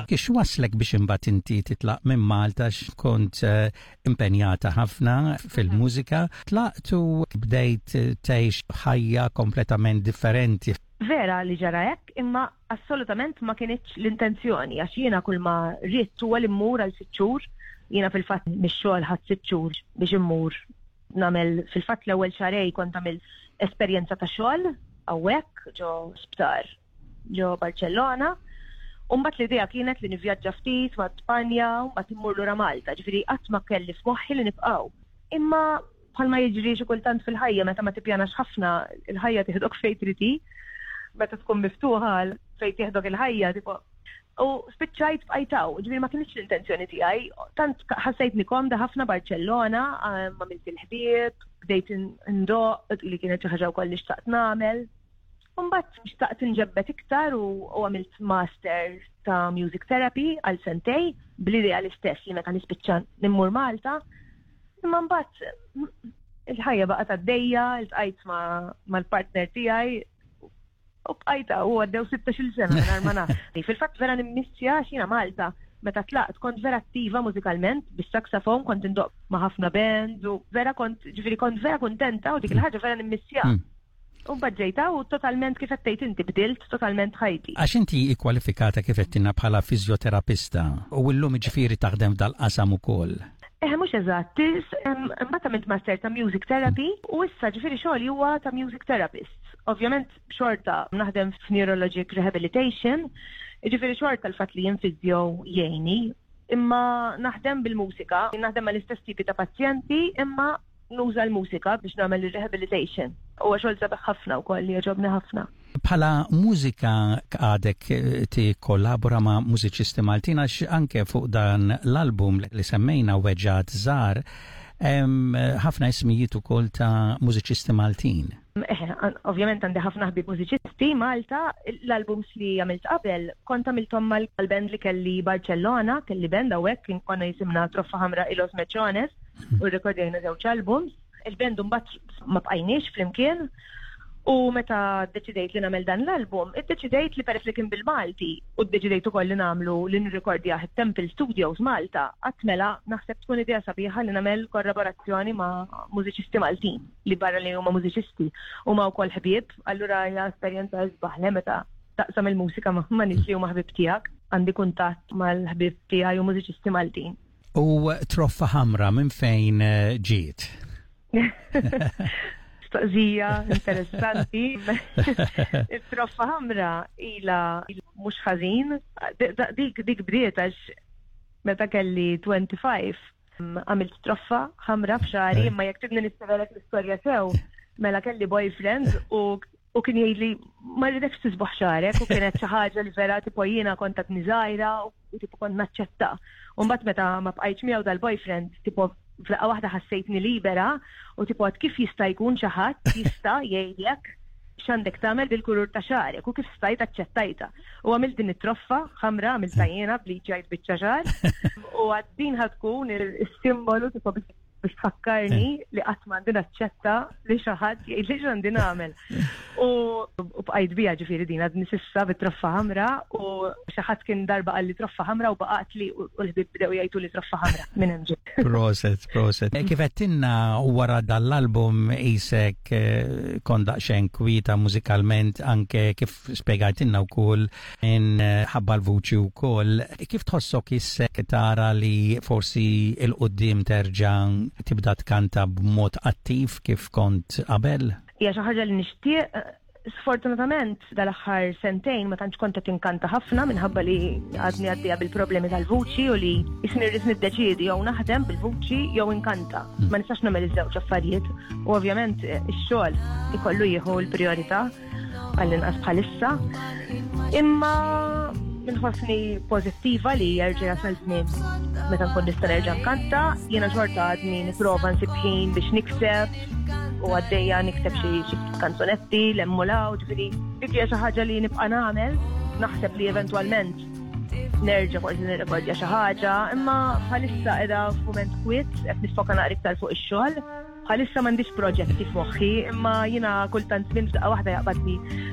Kiex waslek biex imbagħad inti titlaq minn Malta x'kont impenjata ħafna fil-mużika, tlaqtu bdejt tgħix ħajja kompletament differenti. Vera li ġara hekk, imma assolutament ma kienitx l-intenzjoni għax jiena kull ma rrid huwa li mmur għal 6 xhur, jiena fil-fatt mix-xogħol ħadd 6 xhur biex immur nagħmel fil-fatt l-ewwel xarej kont nagħmel esperjenza ta' xogħol hawnhekk ġo sptar ġo Barcellona. U mbagħad l-idea kienet li nivvjaġġa ftit ma' Spanja u mbagħad immur lura Malta, ġifieri qatt ma kelli f'moħħi li nibqgħu. Imma bħalma jiġri xi kultant fil-ħajja meta ma tippjanax ħafna il-ħajja tieħdok fejn trid meta tkun miftuħa fejn tieħdok il-ħajja tipo. U spiċċajt bqajtaw, ġifieri ma kienx l-intenzjoni tiegħi, tant ħassejtni komda ħafna Barcellona, ma milt il-ħbieb, bdejt indoq li kienet xi ħaġa wkoll li xtaqt nagħmel. U mbagħad xtaqt inġebbet iktar u għamilt master ta' music therapy għal sentej bl-idea l-istess li meta nispiċċa nimmur Malta. Imma mbagħad il-ħajja baqgħet għaddejja, iltqajt mal-partner tiegħi u bqajta u għaddew 16 sena minn ma naf. Fil-fatt vera nimmissja xina Malta. Meta tlaqt kont vera attiva mużikalment bis-saxofon, kont indoq ma' ħafna bands u vera kont vera kuntenta u dik il-ħaġa vera nimmissja. U bħadġejta u totalment kif qed inti bdilt totalment ħajti. Għax inti ikkwalifikata kif qed bħala fizjoterapista u llum ġifieri taħdem f'dal-qasam ukoll. Mhux eżatt, imbagħad għamilt master ta' music therapy u issa ġifieri xogħli huwa ta' music therapist. Ovvjament xorta naħdem f'neurologic rehabilitation, ġifieri xorta l-fatt li jien fiżjo jgħinni, imma naħdem bil-mużika, naħdem mal-istess tipi ta' pazjenti, imma nuża l-mużika biex nagħmel ir-rehabilitation. Huwa xogħol sabiħ ħafna wkoll li jogħġobni ħafna. Bħala mużika għadek ti kollabora ma' mużiċisti Maltin għax anke fuq dan l-album li semmejna Weġġat Żgħar ħafna ismijiet ukoll ta' mużiċisti Maltin. Ovvjament għandi ħafna ħbieb mużiċisti Malta, l-albums li għamilt qabel kont għamilthom mal-band li kelli Barcellona, kelli band hawnhekk kien konna jisimna Troffa Ħamra i Los Mechones u rrekordjajna żewġ albums. Il-band mbagħad ma bqajniex flimkien. U meta ddeċidejt li nagħmel dan l-album, iddeċidejt li peress li kien bil-Malti u ddeċidejt ukoll li nagħmlu li nirrekordjah it-Temple Studios Malta, qatt mela naħseb tkun idea sabiħa li nagħmel kollaborazzjoni ma' mużiċisti Maltin li barra li huma mużiċisti huma wkoll ħbieb, allura hija esperjenza sbaħ meta taqsam il-mużika ma' nies li huma ħbieb tiegħek, għandi kuntatt mal-ħbieb tiegħi u mużiċisti Maltin. U Troffa Ħamra minn fejn ġiet? Stoqsija interessanti. Il-Troffa Ħamra ila mhux ħażin. Dik bdiet għax meta kelli 25 għamilt Troffa Ħamra f'xahri, imma jekk tibni nistevelek l-istorja sew, mela kelli boyfriend u kien jgħidli ma rridekx tisbaħ xarek u kienet xi ħaġa li vera tipo jiena kont qed niżgħira u tipo kont naċċetta. U mbagħad meta ma bqajtx miegħu dal-boyfriend tipo f'laqgħa waħda ħassejtni libera u tipo kif jista' jkun xi ħadd jista' jgħidlek x'għandek tagħmel bil-kulur ta' xarek u kif stajt aċċettajta. U għamilt din it-Troffa Ħamra għamilta jiena bliċajt biċċa xar u għaddin ħadkun is-simbolu tipo biex tfakkarni li qatt m'għandi naċċetta li xi ħadd jgħid li x'għandi nagħmel. U bqajt biha ġifieri din għadni sissa bit-Troffa Ħamra u xi ħadd kien darba qal li Troffa Ħamra u baqgħet li u l-ħbieb bdew jgħidu li Troffa Ħamra minn hemm ġie. Proset. Kif qedtilna wara dal-album isek kont daqsxejn kwieta mużikalment anke kif spjegajtilna wkoll in ħabba l-vuċi wkoll. Kif tħossok issek tara li forsi il-qudiem terġa' tibda tkanta b'mod attiv kif kont qabel? Hija xi ħaġa li nixtieq. Sfortunatament dal-aħħar sentejn ma tantx kont qed inkanta ħafna minħabba li għadni għaddejja bil-problemi tal-vuċi u li jisni rrid niddeċiedi jew naħdem bil-vuċi jew inkanta. Ma nistax nagħmel iż-żewġ affarijiet u ovvjament ix-xogħol ikollu jieħu l-prijorità għall-inqas bħalissa. Imma minħossni pożittiva li jerġa' jasal żmien meta nkun nista' nerġa' nkanta, jiena xorta għadni nipprova nsib ħin biex nikseb u għaddejja nikteb xi kanzonetti l-emmulaw, ġifieri dik hija xi ħaġa li nibqa' nagħmel, naħseb li eventwalment nerġa' forsi nirrekordja xi ħaġa, imma bħalissa qiegħda f'mument kwiet qed nifoka naqra iktar fuq ix-xogħol. Bħalissa m'għandix proġetti f'moħħi, imma jiena kultant żmien f'daqqa waħda jaqbadni